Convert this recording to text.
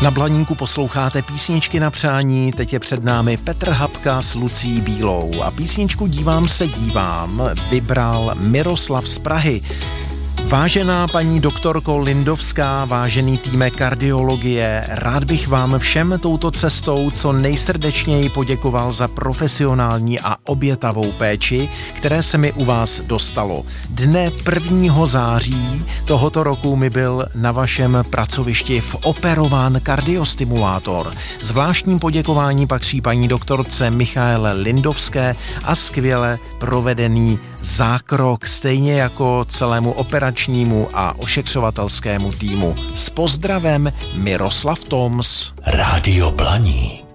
Na Blaníku posloucháte písničky na přání, teď je před námi Petr Habka s Lucí Bílou a písničku Dívám se dívám vybral Miroslav z Prahy. Vážená paní doktorko Lindovská, vážený týme kardiologie, rád bych vám všem touto cestou co nejsrdečněji poděkoval za profesionální a obětavou péči, které se mi u vás dostalo. Dne 1. září tohoto roku mi byl na vašem pracovišti operován kardiostimulátor. Zvláštním poděkování patří paní doktorce Michaele Lindovské a skvěle provedený zákrok, stejně jako celému operačnímu a ošetřovatelskému týmu. S pozdravem Miroslav Toms. Rádio Blaník.